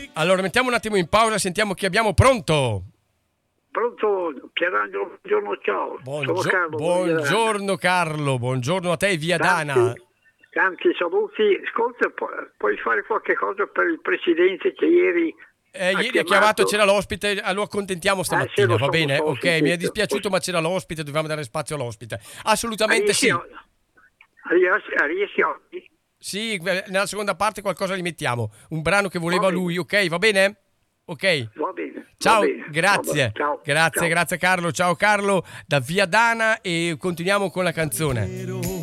allora mettiamo un attimo in pausa, sentiamo chi abbiamo. Pronto? Pronto, Pierangelo, buongiorno, ciao. Sono Carlo. Buongiorno Carlo, buongiorno a te, via Dana. Tanti saluti. Ascolta, puoi fare qualche cosa per il presidente che ieri ieri ha chiamato, c'era l'ospite, lo accontentiamo stamattina, va bene? Ok, mi è dispiaciuto, ma c'era l'ospite, dovevamo dare spazio all'ospite. Assolutamente sì. Riesci oggi? Sì, nella seconda parte qualcosa li mettiamo. Un brano che voleva lui, ok? Va bene? Ok. Va bene. Ciao, va bene, grazie. Ciao, grazie ciao. Carlo. Ciao Carlo da Via Dana e continuiamo con la canzone.